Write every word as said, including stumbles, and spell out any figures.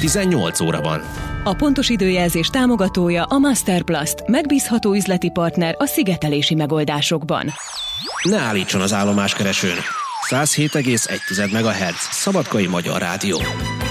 tizennyolc óra van. A pontos időjelzés támogatója a Masterplast, megbízható üzleti partner a szigetelési megoldásokban. Ne állítson az állomáskeresőn. száz hét egész egy megahertz Szabadkai Magyar Rádió.